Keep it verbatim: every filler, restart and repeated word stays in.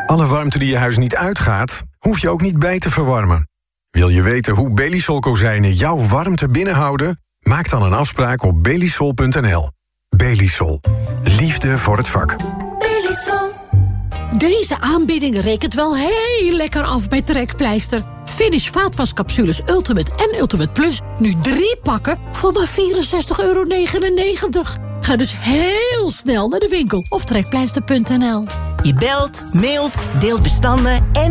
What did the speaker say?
Alle warmte die je huis niet uitgaat, hoef je ook niet bij te verwarmen. Wil je weten hoe Belisol kozijnen jouw warmte binnenhouden? Maak dan een afspraak op belisol punt n l. Belisol. Liefde voor het vak. Belisol. Deze aanbieding rekent wel heel lekker af bij Trekpleister. Finish vaatwascapsules Ultimate en Ultimate Plus. Nu drie pakken voor maar vierenzestig euro negenennegentig. Ga dus heel snel naar de winkel of trekpleister punt n l. Je belt, mailt, deelt bestanden en